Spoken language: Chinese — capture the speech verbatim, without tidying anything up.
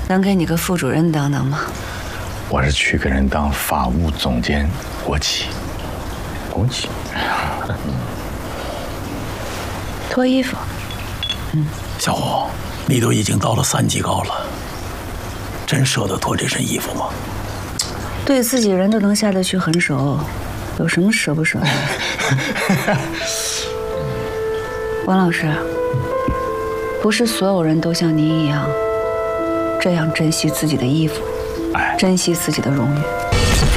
能给你个副主任当当吗？ 我是去给人当法务总监，国企。国企。 脱衣服。 嗯，小虎，你都已经到了三级高了，真舍得脱这身衣服吗？ 对自己人都能下得去狠手，有什么舍不舍得？王老师，不是所有人都像您一样，这样珍惜自己的衣服，珍惜自己的荣誉。